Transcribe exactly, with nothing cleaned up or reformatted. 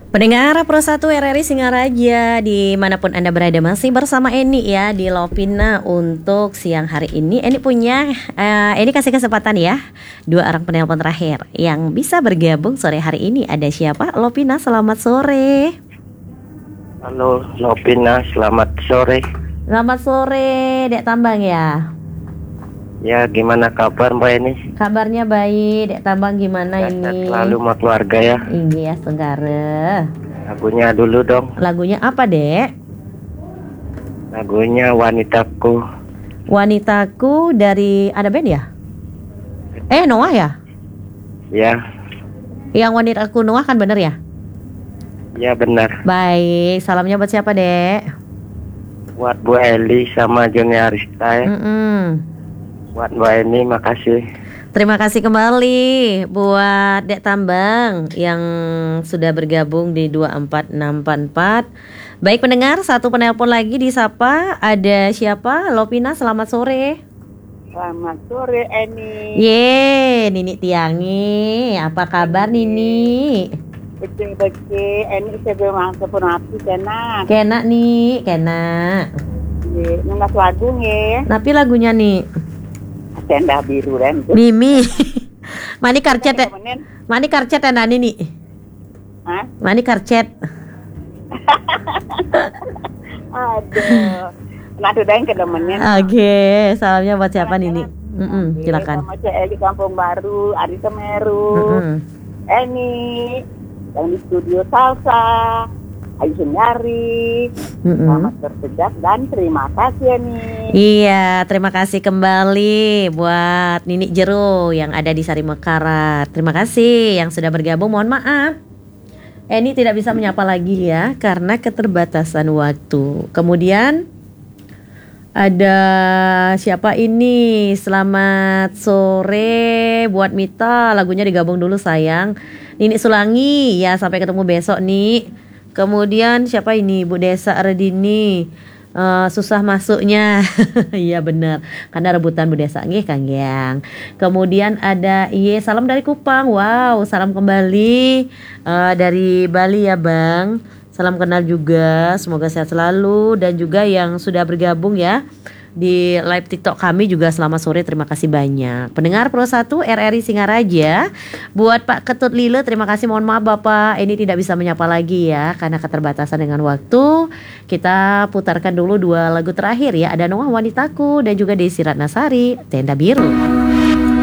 Pendengar Pro satu R R I Singaraja dimanapun Anda berada, masih bersama Eni ya di Lovina untuk siang hari ini. Eni punya, uh, Eni kasih kesempatan ya, dua orang penelpon terakhir yang bisa bergabung sore hari ini. Ada siapa? Lovina, selamat sore. Halo Lovina, selamat sore. Selamat sore, Dek Tambang ya. Ya, gimana kabar Mbak Eni? Kabarnya baik, Dek Tambang gimana Sehat ini? selalu sama keluarga ya. Iya, Senggara. Lagunya dulu dong. Lagunya apa, Dek? Lagunya Wanitaku. Wanitaku dari, ada band ya? Eh, Noah ya? Ya, Yang Wanitaku Noah kan bener ya? ya benar. Baik, salamnya buat siapa, Dek? Buat Bu Eli sama Joni Arista ya. Mm-mm. Buat Mbak Eni, makasih. Terima kasih kembali buat Dek Tambang yang sudah bergabung di dua empat enam empat empat. Baik pendengar, satu penelpon lagi disapa. Ada siapa? Lovina, selamat sore. Selamat sore Eni. Ye, Nini Tiangi, apa kabar Nini? Bece-bece Eni sebelum sepuluh hati kena. Kena nih, kena. Nungas lagu nge. Tapi lagunya nih Tenda biru kan. Mimi. Mani karcet ya. Mani karcet ya nani nih. Hah? Mani karcet. Aduh. Nah, tuh yang kedemenin. Oke, salamnya buat siapa Nini? Mm-mm, silakan. Sama C L di Kampung Baru, Ari Semeru. Mm-mm. Eni yang di studio Salsa, Ayu Sunyari. Mm-mm. Selamat bertugas dan terima kasih Eni. Iya, terima kasih kembali buat Nini Jero yang ada di Sari Mekarat. Terima kasih yang sudah bergabung. Mohon maaf, Eni tidak bisa menyapa lagi ya karena keterbatasan waktu. Kemudian ada siapa ini? Selamat sore buat Mita. Lagunya digabung dulu sayang. Nini Sulangi ya, sampai ketemu besok nih. Kemudian siapa ini? Bu Desa Redini. Uh, susah masuknya. Iya benar, karena rebutan Bu Desa nggih Kang Yang. Kemudian ada iye, salam dari Kupang. Wow, salam kembali uh, dari Bali ya Bang. Salam kenal juga, semoga sehat selalu. Dan juga yang sudah bergabung ya di live TikTok kami juga selamat sore, terima kasih banyak. Pendengar Pro satu R R I Singaraja. Buat Pak Ketut Lile, terima kasih, mohon maaf Bapak, ini tidak bisa menyapa lagi ya karena keterbatasan dengan waktu. Kita putarkan dulu dua lagu terakhir ya, ada Noah Wanitaku dan juga Desi Ratnasari, Tenda Biru.